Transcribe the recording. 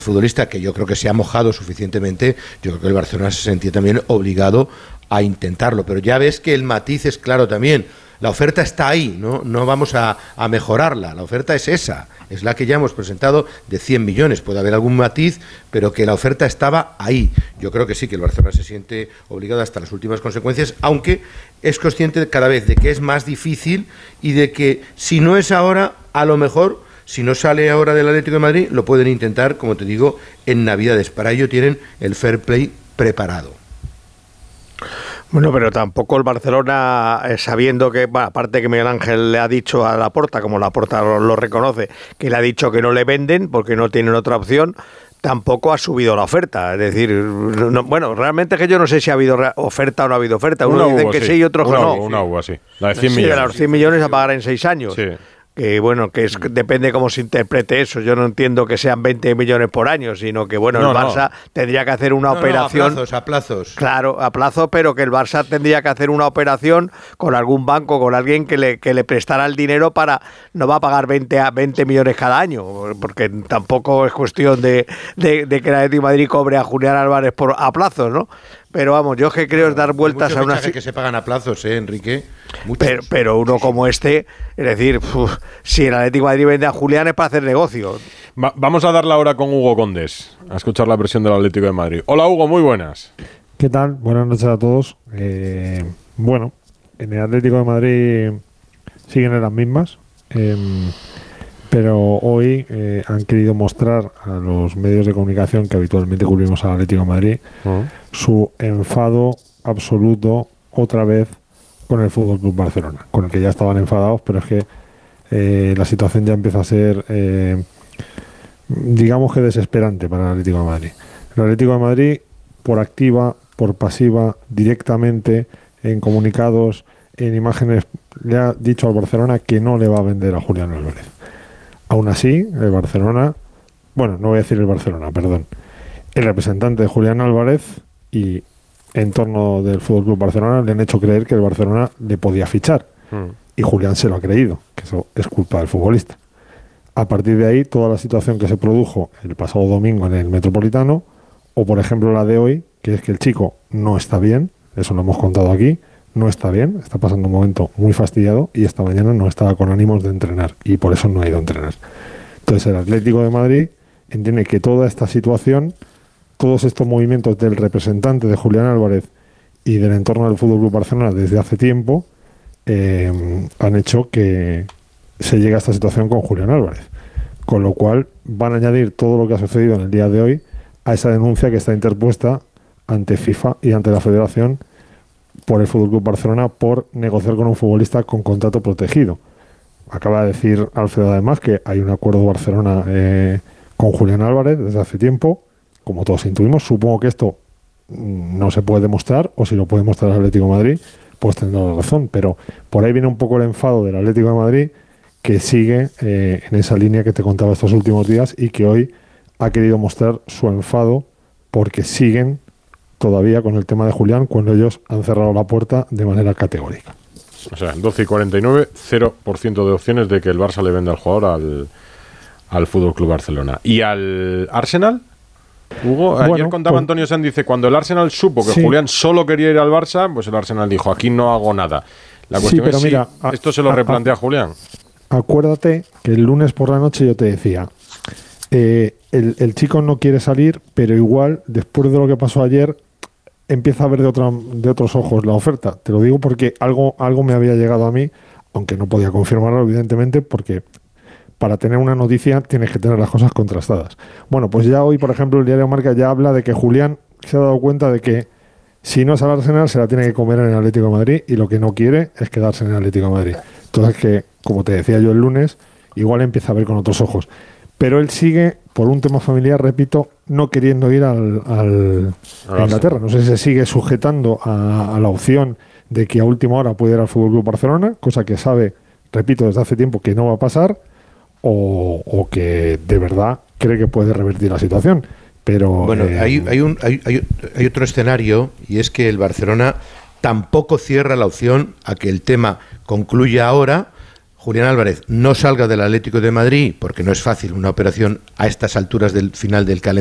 futbolista, que yo creo que se ha mojado suficientemente, yo creo que el Barcelona se sentía también obligado a intentarlo, pero ya ves que el matiz es claro también. La oferta está ahí, no vamos a mejorarla, la oferta es esa, es la que ya hemos presentado de 100 millones, puede haber algún matiz, pero que la oferta estaba ahí. Yo creo que sí, que el Barcelona se siente obligado hasta las últimas consecuencias, aunque es consciente cada vez de que es más difícil y de que si no es ahora, a lo mejor, si no sale ahora del Atlético de Madrid, lo pueden intentar, como te digo, en Navidades. Para ello tienen el fair play preparado. Bueno, pero tampoco el Barcelona, sabiendo que, bueno, aparte que Miguel Ángel le ha dicho a Laporta, como Laporta lo reconoce, que le ha dicho que no le venden porque no tienen otra opción, tampoco ha subido la oferta. Es decir, bueno, realmente es que yo no sé si ha habido oferta o no ha habido oferta. Uno dice que sí y otros que no. Una hubo así. La de 100 millones. Sí, de los 100 millones a pagar en 6 años. Sí. Que bueno, depende cómo se interprete eso. Yo no entiendo que sean 20 millones por año, sino que bueno, el Barça tendría que hacer una operación. A plazos. Claro, a plazo, pero que el Barça tendría que hacer una operación con algún banco, con alguien que le prestara el dinero para. No va a pagar 20 millones cada año, porque tampoco es cuestión de que el Atlético de Madrid cobre a Julián Álvarez a plazos, ¿no? Pero vamos, yo que creo es dar vueltas a una... que se pagan a plazos, Enrique. Pero uno como este, es decir, si el Atlético de Madrid vende a Julián es para hacer negocio. Vamos a dar la hora con Hugo Condés, a escuchar la versión del Atlético de Madrid. Hola Hugo, muy buenas. ¿Qué tal? Buenas noches a todos. Bueno, en el Atlético de Madrid siguen en las mismas, pero hoy han querido mostrar a los medios de comunicación que habitualmente cubrimos al Atlético de Madrid su enfado absoluto otra vez con el Fútbol Club Barcelona, con el que ya estaban enfadados, pero es que la situación ya empieza a ser digamos que desesperante para el Atlético de Madrid. El Atlético de Madrid, por activa, por pasiva, directamente en comunicados, en imágenes, le ha dicho al Barcelona que no le va a vender a Julián Álvarez. Aún así, el Barcelona, bueno, no voy a decir el Barcelona, perdón, el representante de Julián Álvarez y entorno del Fútbol Club Barcelona le han hecho creer que el Barcelona le podía fichar. Y Julián se lo ha creído, que eso es culpa del futbolista. A partir de ahí, toda la situación que se produjo el pasado domingo en el Metropolitano, o por ejemplo la de hoy, que es que el chico no está bien, eso lo hemos contado aquí, no está bien, está pasando un momento muy fastidiado y esta mañana no estaba con ánimos de entrenar y por eso no ha ido a entrenar. Entonces el Atlético de Madrid entiende que toda esta situación, todos estos movimientos del representante de Julián Álvarez y del entorno del Fútbol Club Barcelona desde hace tiempo han hecho que se llegue a esta situación con Julián Álvarez, con lo cual van a añadir todo lo que ha sucedido en el día de hoy a esa denuncia que está interpuesta ante FIFA y ante la Federación por el Fútbol Club Barcelona por negociar con un futbolista con contrato protegido. Acaba de decir Alfredo además que hay un acuerdo Barcelona con Julián Álvarez desde hace tiempo, como todos intuimos. Supongo que esto no se puede demostrar, o si lo puede demostrar el Atlético de Madrid, pues tendrá la razón, pero por ahí viene un poco el enfado del Atlético de Madrid, que sigue en esa línea que te contaba estos últimos días y que hoy ha querido mostrar su enfado porque siguen todavía con el tema de Julián cuando ellos han cerrado la puerta de manera categórica. O sea, 12:49, 0% de opciones de que el Barça le venda al jugador al Fútbol Club Barcelona. ¿Y al Arsenal? Hugo, ayer contaba Antonio Sanz, dice, cuando el Arsenal supo que Julián solo quería ir al Barça, pues el Arsenal dijo, aquí no hago nada. La cuestión es si esto se lo replantea Julián. Acuérdate que el lunes por la noche yo te decía, el chico no quiere salir, pero igual, después de lo que pasó ayer, empieza a ver de otros ojos la oferta. Te lo digo porque algo me había llegado a mí, aunque no podía confirmarlo, evidentemente, porque para tener una noticia tienes que tener las cosas contrastadas. Bueno, pues ya hoy, por ejemplo, el diario Marca ya habla de que Julián se ha dado cuenta de que si no es al Arsenal se la tiene que comer en el Atlético de Madrid y lo que no quiere es quedarse en el Atlético de Madrid. Entonces que, como te decía yo el lunes, igual empieza a ver con otros ojos. Pero él sigue, por un tema familiar, repito, no queriendo ir a Inglaterra. No sé si se sigue sujetando a la opción de que a última hora puede ir al Fútbol Club Barcelona, cosa que sabe, repito, desde hace tiempo que no va a pasar, o que de verdad cree que puede revertir la situación. Pero bueno, hay otro escenario, y es que el Barcelona tampoco cierra la opción a que el tema concluya ahora. Julián Álvarez no salga del Atlético de Madrid, porque no es fácil una operación a estas alturas del final del calendario